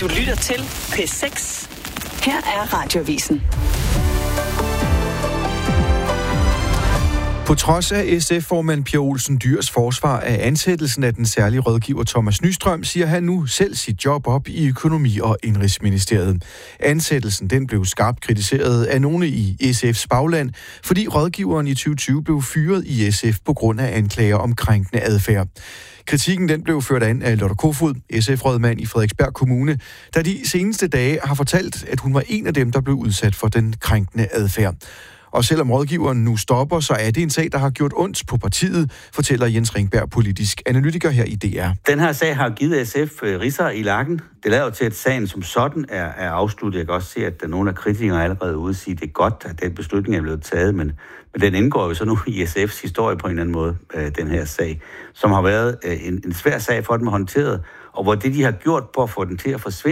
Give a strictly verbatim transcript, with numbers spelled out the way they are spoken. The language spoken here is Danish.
Du lytter til P seks. Her er Radioavisen. På trods af S F-formand Pia Olsen Dyhrs forsvar af ansættelsen af den særlige rådgiver Thomas Nystrøm, siger han nu selv sit job op i Økonomi- og Indenrigsministeriet. Ansættelsen den blev skarpt kritiseret af nogle i S F's bagland, fordi rådgiveren i tyve tyve blev fyret i S F på grund af anklager om krænkende adfærd. Kritikken den blev ført an af Lotte Kofod, S F-rådmand i Frederiksberg Kommune, der de seneste dage har fortalt, at hun var en af dem, der blev udsat for den krænkende adfærd. Og selvom rådgiveren nu stopper, så er det en sag, der har gjort ondt på partiet, fortæller Jens Ringberg, politisk analytiker her i D R. Den her sag har givet S F ridser i lakken. Det lader jo til, at sagen som sådan er, er afsluttet. Jeg kan også se, at der er nogle af kritikere allerede ude og sige, at det er godt, at den beslutning er blevet taget, men, men den indgår jo så nu i S F's historie på en eller anden måde, øh, den her sag, som har været øh, en, en svær sag for dem håndteret, og hvor det, de har gjort på at få den til at forsvinde,